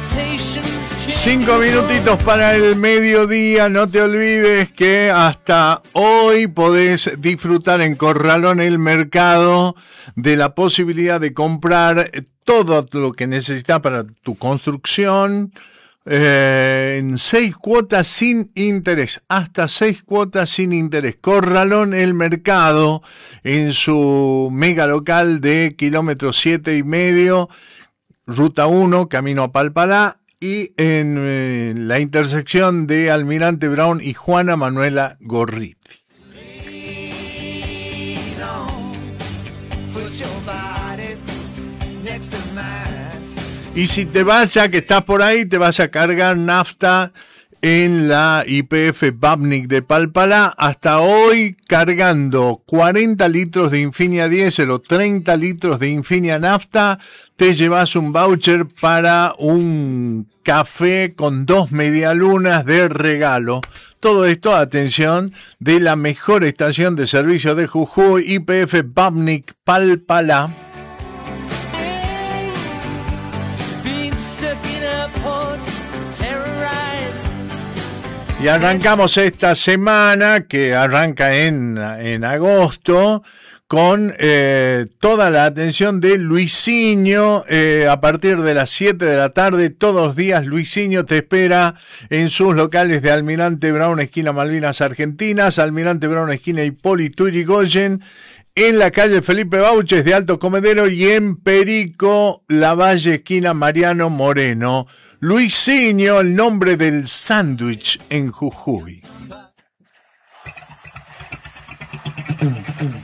5 minutitos para el mediodía. No te olvides que hasta hoy podés disfrutar en Corralón el Mercado de la posibilidad de comprar todo lo que necesitas para tu construcción en 6 cuotas sin interés, hasta 6 cuotas sin interés. Corralón el Mercado en su mega local de kilómetro 7,5, ruta 1, camino a Palpalá, y en la intersección de Almirante Brown y Juana Manuela Gorriti. Y si te vas, ya que estás por ahí, te vas a cargar nafta en la YPF Babnik de Palpalá. Hasta hoy cargando 40 litros de Infinia Diesel o 30 litros de Infinia Nafta, te llevas un voucher para un café con 2 medialunas de regalo. Todo esto, atención, de la mejor estación de servicio de Jujuy, YPF Babnik Palpalá. Y arrancamos esta semana, que arranca en agosto, con toda la atención de Luisinho. A partir de las 7 de la tarde, todos los días, Luisinho te espera en sus locales de Almirante Brown, esquina Malvinas Argentinas, Almirante Brown, esquina Hipólito Yrigoyen, en la calle Felipe Bauches de Alto Comedero y en Perico, Lavalle, esquina Mariano Moreno. Luisinho, el nombre del sándwich en Jujuy.